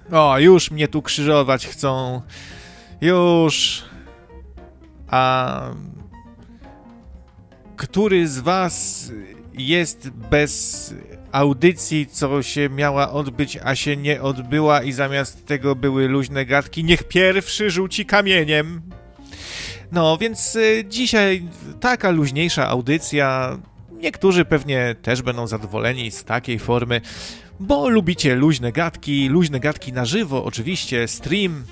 O, już mnie tu krzyżować chcą. Już. A który z was jest bez audycji, co się miała odbyć, a się nie odbyła i zamiast tego były luźne gadki? Niech pierwszy rzuci kamieniem. No, więc dzisiaj taka luźniejsza audycja. Niektórzy pewnie też będą zadowoleni z takiej formy, bo lubicie luźne gadki na żywo, oczywiście, stream,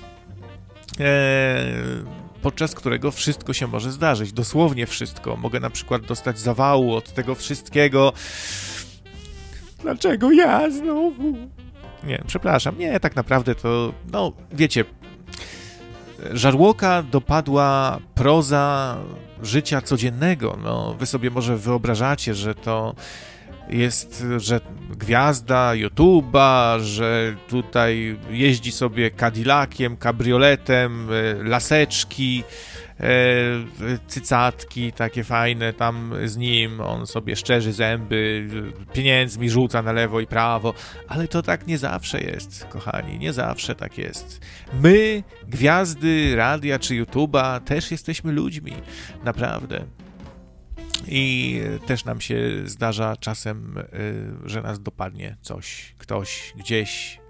podczas którego wszystko się może zdarzyć, dosłownie wszystko. Mogę na przykład dostać zawału od tego wszystkiego. Dlaczego ja znowu? Nie, przepraszam, nie, tak naprawdę to, no, wiecie, Żarłoka dopadła proza życia codziennego. No, wy sobie może wyobrażacie, że to jest, że gwiazda YouTube'a, że tutaj jeździ sobie Cadillaciem, kabrioletem, laseczki, cycatki takie fajne tam z nim, on sobie szczerzy zęby, pieniędzmi rzuca na lewo i prawo, ale to tak nie zawsze jest, kochani, nie zawsze tak jest. My, gwiazdy radia czy YouTube'a, też jesteśmy ludźmi, naprawdę. I też nam się zdarza czasem, że nas dopadnie coś, ktoś, gdzieś,